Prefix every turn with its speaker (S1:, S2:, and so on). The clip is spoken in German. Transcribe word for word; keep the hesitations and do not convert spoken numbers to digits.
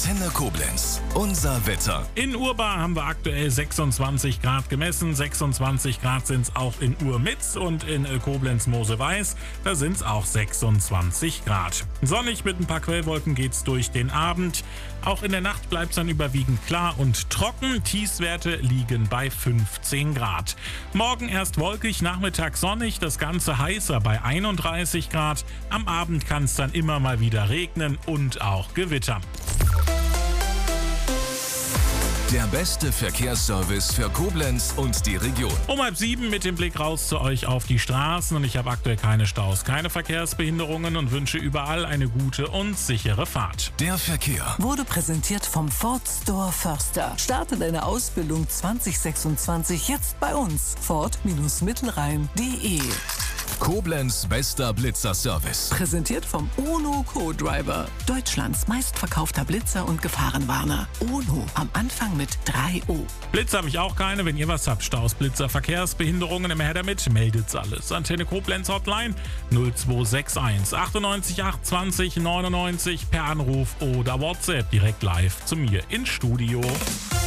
S1: Antenne Koblenz. Unser Wetter.
S2: In Urbar haben wir aktuell sechsundzwanzig Grad gemessen. sechsundzwanzig Grad sind es auch in Urmitz und in Koblenz-Moseweiß. Da sind es auch sechsundzwanzig Grad. Sonnig mit ein paar Quellwolken geht's durch den Abend. Auch in der Nacht bleibt es dann überwiegend klar und trocken. Tiefstwerte liegen bei fünfzehn Grad. Morgen erst wolkig, nachmittags sonnig, das Ganze heißer bei einunddreißig Grad. Am Abend kann es dann immer mal wieder regnen und auch gewittern.
S1: Der beste Verkehrsservice für Koblenz und die Region.
S2: Um halb sieben mit dem Blick raus zu euch auf die Straßen und ich habe aktuell keine Staus, keine Verkehrsbehinderungen und wünsche überall eine gute und sichere Fahrt.
S1: Der Verkehr
S3: wurde präsentiert vom Ford Store Förster. Starte deine Ausbildung zwanzig sechsundzwanzig jetzt bei uns. Ford Mittelrhein punkt de.
S1: Koblenz bester Blitzerservice.
S3: Präsentiert vom Ono Co-Driver. Deutschlands meistverkaufter Blitzer und Gefahrenwarner. Ono am Anfang mit drei O.
S2: Blitz habe ich auch keine. Wenn ihr was habt, Staus, Blitzer, Verkehrsbehinderungen, immer her damit, meldet's alles. Antenne Koblenz Hotline null zwei sechs eins achtundneunzig acht zwanzig neunundneunzig per Anruf oder WhatsApp direkt live zu mir ins Studio.